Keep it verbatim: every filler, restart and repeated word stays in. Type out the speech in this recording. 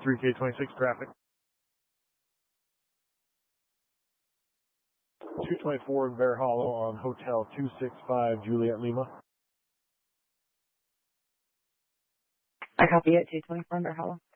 three K twenty-six traffic. two twenty-four in Bear Hollow on Hotel two six five Juliet Lima. I copy it, two twenty-four in Bear Hollow.